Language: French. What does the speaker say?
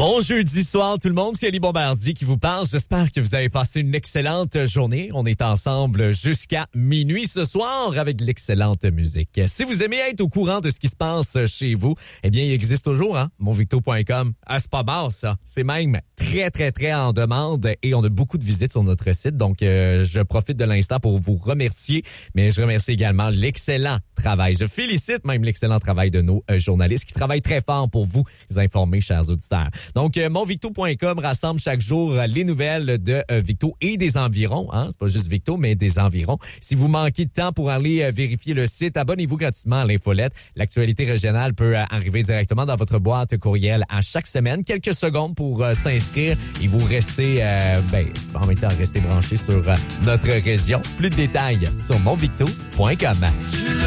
Bon jeudi soir tout le monde, c'est Ali Bombardier qui vous parle. J'espère que vous avez passé une excellente journée. On est ensemble jusqu'à minuit ce soir avec de l'excellente musique. Si vous aimez être au courant de ce qui se passe chez vous, eh bien, il existe toujours, monvicto.com. C'est pas bas, ça. C'est même très en demande et on a beaucoup de visites sur notre site. Donc, je profite de l'instant pour vous remercier, mais je remercie également l'excellent travail. Je félicite même l'excellent travail de nos journalistes qui travaillent très fort pour vous informer, chers auditeurs. Donc, monvicto.com rassemble chaque jour les nouvelles de Victo et des environs. C'est pas juste Victo, mais des environs. Si vous manquez de temps pour aller vérifier le site, abonnez-vous gratuitement à l'infolette. L'actualité régionale peut arriver directement dans votre boîte courriel à chaque semaine. Quelques secondes pour s'inscrire et vous restez, en même temps, restez branchés sur notre région. Plus de détails sur monvicto.com.